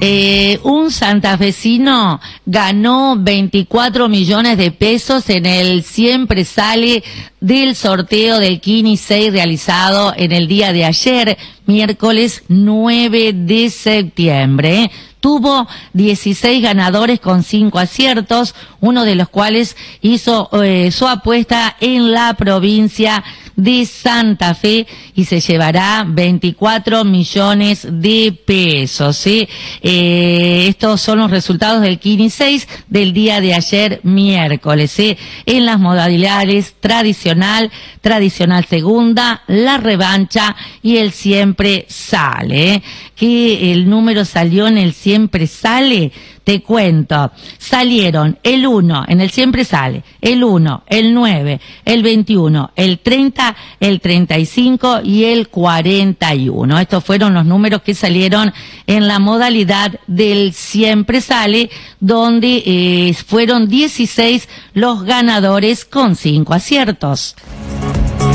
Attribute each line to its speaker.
Speaker 1: Un santafesino ganó 24 millones de pesos en el Siempre Sale del sorteo del Kini 6 realizado en el día de ayer, miércoles 9 de septiembre. Tuvo 16 ganadores con 5 aciertos, uno de los cuales hizo su apuesta en la provincia de Santa Fe y se llevará 24 millones de pesos, ¿sí? Estos son los resultados del Kini 6 del día de ayer miércoles, ¿sí? En las modalidades tradicional segunda, la revancha y el Siempre Sale, ¿eh? Que el número salió en el Siempre Sale, te cuento, salieron el 1 en el Siempre Sale, el 1, el 9, el 21, el 30, el 35 y el 41. Estos fueron los números que salieron en la modalidad del Siempre Sale, donde fueron 16 los ganadores con 5 aciertos.